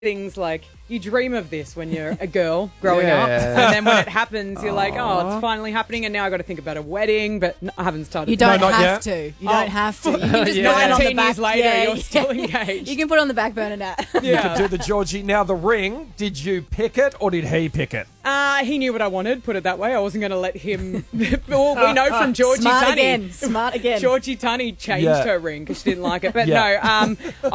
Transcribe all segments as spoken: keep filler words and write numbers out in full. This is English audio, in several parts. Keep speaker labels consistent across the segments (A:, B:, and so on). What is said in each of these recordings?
A: things like you dream of this when you're a girl growing
B: Yeah.
A: up, and then when it happens, you're like, oh, it's finally happening, and now I got to think about a wedding, but n- I haven't started.
C: You don't
D: No, not
C: have
D: yet.
C: to. You
A: Oh.
C: don't have to. You can just
B: Yeah.
C: put it on the
A: nineteen
C: back.
A: years later,
C: yeah,
A: you're
C: yeah.
A: still engaged.
C: You can put it on the back burner now.
D: You could do the Georgie. Now, the ring, did you pick it or did he pick it?
A: Uh, he knew what I wanted, put it that way. I wasn't going to let him. Well, we know from Georgie
C: Smart
A: Tunney.
C: again. Smart again.
A: Georgie Tunney changed
D: Yeah.
A: her ring because she didn't like it. But
D: Yeah.
A: no, um,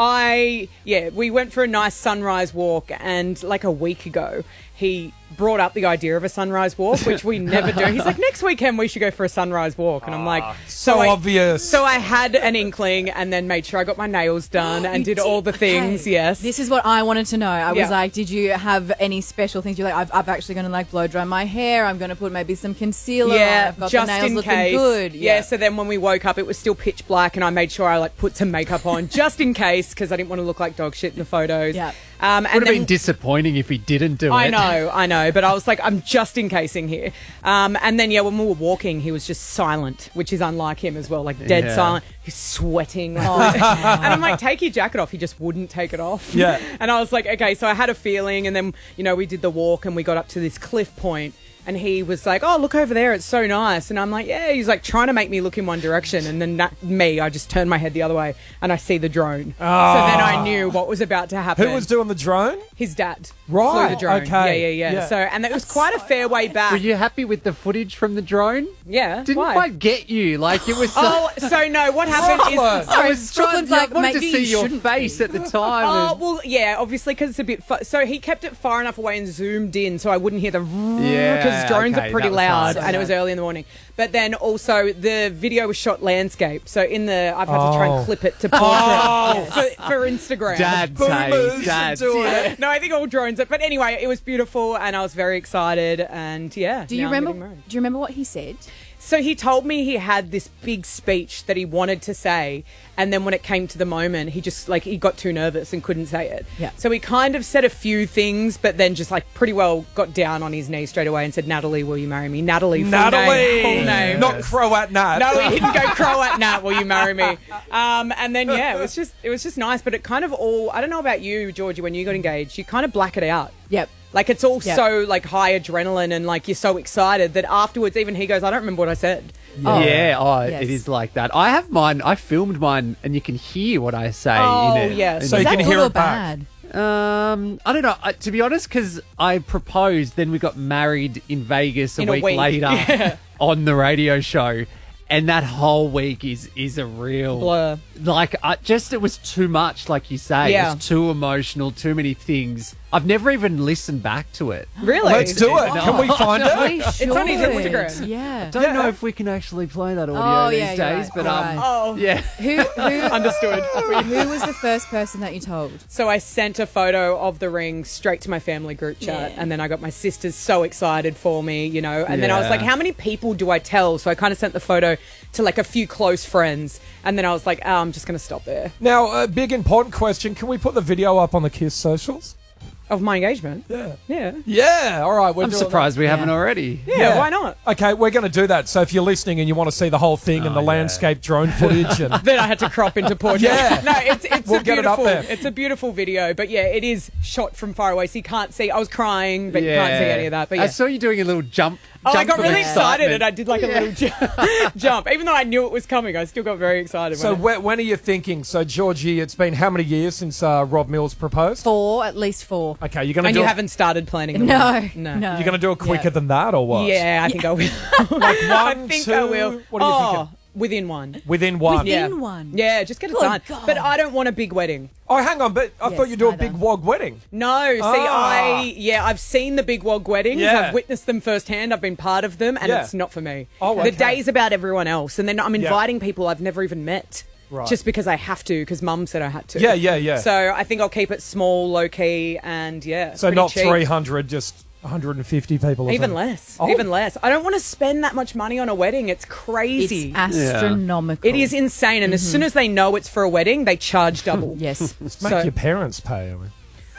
A: I, yeah, we went for a nice sunrise walk, and like a week ago, he brought up the idea of a sunrise walk, which we never do. He's like, next weekend we should go for a sunrise walk. And I'm like,
D: So
A: I-
D: obvious.
A: So I had an inkling and then made sure I got my nails done and
C: You
A: did all the things,
C: Okay.
A: yes.
C: This is what I wanted to know. I
A: Yeah.
C: was like, did you have any special things? You're like, I've, I've actually going to like blow dry my hair. I'm going to put maybe some concealer on.
A: Yeah,
C: I've got
A: just
C: the nails
A: in
C: looking
A: case.
C: good.
A: Yeah. so then when we woke up, it was still pitch black, and I made sure I like put some makeup on just in case because I didn't want to look like dog shit in the photos.
C: Yeah.
A: Um, and
B: Would have
A: then,
B: been disappointing if he didn't do
A: I
B: it.
A: know, I know, but I was like, I'm just in casing here. Um, and then yeah, when we were walking, he was just silent, which is unlike him as well, like dead
B: Yeah.
A: silent. He's sweating, like, and I'm like, take your jacket off. He just wouldn't take it off.
D: Yeah.
A: And I was like, okay, so I had a feeling, and then you know we did the walk, and we got up to this cliff point. And he was like, oh, look over there. It's so nice. And I'm like, yeah. He's like trying to make me look in one direction. And then that, me, I just turned my head the other way and I see the drone. So then I knew what was about to happen.
D: Who was doing the drone?
A: His dad.
D: Right,
A: Flew the drone.
D: okay.
A: Yeah, yeah, yeah,
D: Yeah.
A: So, and it was quite a fair way back.
B: Were you happy with the footage from the drone?
A: Yeah.
B: Didn't
A: why?
B: quite get you. Like it was. So,
A: Oh, so no, what happened is...
D: Brooklyn.
B: I was trying.
C: Brooklyn's
B: I
C: like,
B: wanted to
C: maybe
B: see
C: you
B: your
C: shouldn't
B: face
C: be.
B: at the time.
A: Oh,
B: and-
A: well, yeah, obviously, because it's a bit... Fu- so he kept it far enough away and zoomed in so I wouldn't hear the...
B: Yeah,
A: Because drones
B: okay,
A: are pretty
B: that was
A: loud
B: hard.
A: and it was early in the morning. But then also the video was shot landscape. So in the... I've had to try
D: Oh.
A: and clip it to portrait
D: Oh.
A: for, for Instagram.
B: Dads,
D: Boomers
B: hey, dads.
D: do
B: Yeah.
D: it.
A: No, I think all drones... But anyway, it was beautiful and I was very excited and yeah.
C: Do you
A: now I'm
C: remember?
A: getting married.
C: Do you remember what he said?
A: So he told me he had this big speech that he wanted to say, and then when it came to the moment, he just like he got too nervous and couldn't say it.
C: Yeah.
A: So he kind of said a few things, but then just like pretty well got down on his knee straight away and said, "Natalie, will you marry me?" Natalie, full
D: Natalie.
A: name, full name.
D: Not Croat Nat.
A: No, he didn't go Croat Nat, will you marry me? Um, and then yeah, it was just it was just nice, but it kind of all I don't know about you, Georgie, when you got engaged, you kind of black it out.
C: Yep.
A: Like it's all
C: Yep.
A: so like high adrenaline and like you're so excited that afterwards even he goes, I don't remember what I said.
C: Oh.
B: Yeah, oh,
C: Yes.
B: it is like that. I have mine. I filmed mine, and you can hear what I say
A: Oh,
B: in it.
A: yes.
B: And
D: So
C: Is
D: you
C: that
D: can
C: good
D: hear
C: or
D: it back.
C: bad?
B: Um, I don't know. I, to be honest, because I proposed, then we got married in Vegas a,
A: In a
B: week,
A: week.
B: later
A: Yeah.
B: on the radio show, and that whole week is is a real
A: Blur.
B: Like, I, just it was too much, like you say.
A: Yeah.
B: It was too emotional, too many things. I've never even listened back to it.
A: Really?
D: Let's do it. Can we find
C: We
D: it?
C: should.
A: on his Instagram.
C: Yeah.
B: Don't
D: Yeah.
B: know if we can actually play that audio
C: Oh,
B: these
C: yeah, you're
B: days,
C: right.
B: but
C: You're
B: um,
C: right.
A: Oh,
B: yeah.
C: Who who
A: understood.
C: who was the first person that you told?
A: So I sent a photo of the ring straight to my family group chat,
C: Yeah.
A: and then I got my sisters so excited for me, you know. And then I was
B: Yeah.
A: like, how many people do I tell? So I kind of sent the photo to like a few close friends, and then I was like, oh, I'm just going to stop there.
D: Now, a big important question. Can we put the video up on the Kiss socials?
A: Of my engagement?
D: Yeah.
A: Yeah.
D: Yeah. All right. We're
B: I'm
D: doing
B: surprised we
C: Yeah.
B: haven't already.
A: Yeah,
D: Yeah.
A: why not?
D: that. Okay, we're going to do that. So if you're listening and you want to see the whole thing and the
B: Oh, yeah.
D: landscape drone footage and
A: Then I had to crop into portrait.
D: Yeah.
A: No, it's it's
D: We'll
A: a
D: get it up
A: beautiful
D: there.
A: it's a beautiful video, but yeah, it is shot from far away, so you can't see. I was crying, but you can't see any of that. But yeah.
B: I saw you doing a little jump.
A: Oh, I
B: jump
A: got
B: of
A: really excited
B: excitement.
A: and I did like a little ju- jump. Even though I knew it was coming, I still got very excited.
D: So
A: when
D: when, when are you thinking? So Georgie, it's been how many years since uh, Rob Mills proposed?
C: Four, at least four.
D: Okay, you're going to
A: and
D: do.
A: you
D: it-
A: haven't started planning. The
C: No,
A: wedding.
C: no,
A: no.
D: You're going to do it quicker
C: Yeah.
D: than that, or what?
A: Yeah, I think I will.
D: Like
A: I
D: one,
A: think
D: two.
A: I will.
D: What are you
A: oh,
D: thinking?
A: within one.
D: Within one.
C: Within
A: Yeah.
C: one.
A: Yeah, just get it
C: Good
A: done.
C: God.
A: But I don't want a big wedding.
D: Oh, hang on, but I
C: Yes,
D: thought you'd do a
C: neither.
D: big wog wedding.
A: No, see,
D: Ah.
A: I yeah, I've seen the big wog weddings.
D: Yeah.
A: I've witnessed them firsthand. I've been part of them, and
D: Yeah.
A: it's not for me.
D: Oh, okay.
A: The day's about everyone else, and then I'm inviting people I've never even met.
D: Right.
A: Just because I have to, because Mum said I had to.
D: Yeah, yeah, yeah.
A: So I think I'll keep it small, low key, and yeah.
D: So
A: pretty
D: not
A: cheap.
D: three hundred, just one hundred fifty people. Or
A: Even
D: something.
A: less.
D: Oh.
A: Even less. I don't want to spend that much money on a wedding. It's crazy.
C: It's astronomical.
A: It is insane, and as soon as they know it's for a wedding, they charge double.
C: Yes.
D: Just make
A: So-
D: your parents pay. I mean.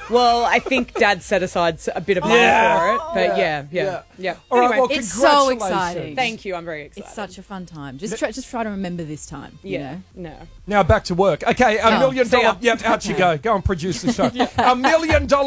A: Well, I think Dad set aside a bit of money
D: Yeah.
A: for it, but
D: Yeah.
A: yeah, yeah, yeah.
D: All right,
A: Anyway,
D: well,
C: It's so
D: congratulations.
C: exciting.
A: thank you. I'm very excited.
C: It's such a fun time. Just try, just try to remember this time. You
A: yeah,
C: know?
A: no.
D: Now back to work. Okay, a
C: Oh,
D: million
A: see ya.
D: dollar. Yep, out you go. Go and produce the show. A million dollar.